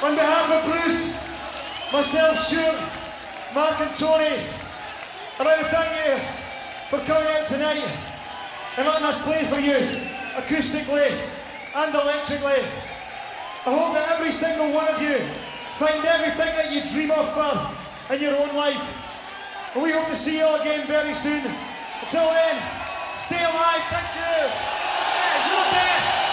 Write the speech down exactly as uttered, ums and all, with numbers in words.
On behalf of Bruce, myself, Stuart, Mark and Tony, I'd like to thank you for coming out tonight and letting us play for you, acoustically and electrically. I hope that every single one of you find everything that you dream of for in your own life. And we hope to see you all again very soon. Until then, stay alive, thank you. Yeah, you're the best.